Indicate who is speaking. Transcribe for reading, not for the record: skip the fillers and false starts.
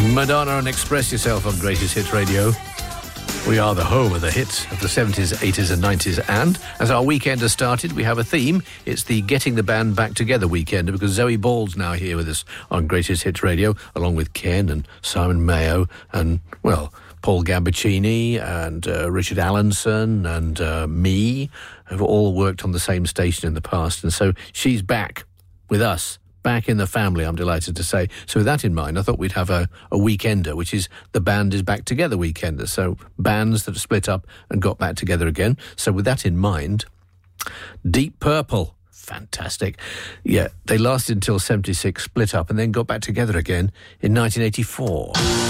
Speaker 1: Madonna and Express Yourself on Greatest Hits Radio. We are the home of the hits of the 70s, 80s and 90s. And as our weekend has started, we have a theme. It's the Getting the Band Back Together weekend, because Zoe Ball's now here with us on Greatest Hits Radio, along with Ken and Simon Mayo and, well, Paul Gambaccini and Richard Allenson and me have all worked on the same station in the past. And so she's back with us, back in the family, I'm delighted to say. So with that in mind, I thought we'd have a weekender, which is the Band is Back Together weekender. So bands that have split up and got back together again. So with that in mind, Deep Purple. Fantastic. Yeah, they lasted until 76, split up, and then got back together again in 1984.